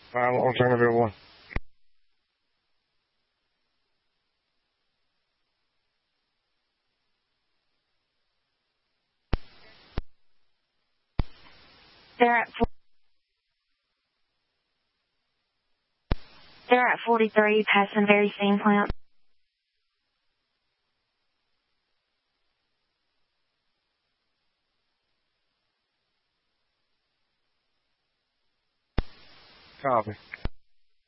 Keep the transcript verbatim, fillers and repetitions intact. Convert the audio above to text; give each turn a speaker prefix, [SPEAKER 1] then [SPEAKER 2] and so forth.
[SPEAKER 1] Um, alternative one.
[SPEAKER 2] They're at four, they're at forty-three, passing very steam plant.
[SPEAKER 1] Copy.